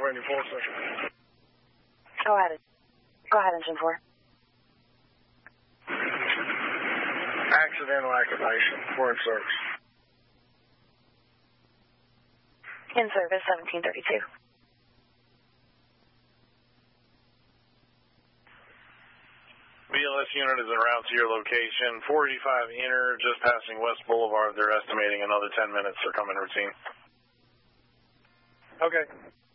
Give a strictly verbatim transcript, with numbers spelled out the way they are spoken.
waiting for a second. Go ahead. Go ahead, engine four. Accidental activation. We're in service. In service, seventeen thirty-two. B L S unit is en route to your location. four eighty-five inner, just passing West Boulevard. They're estimating another ten minutes. They're coming routine. Okay.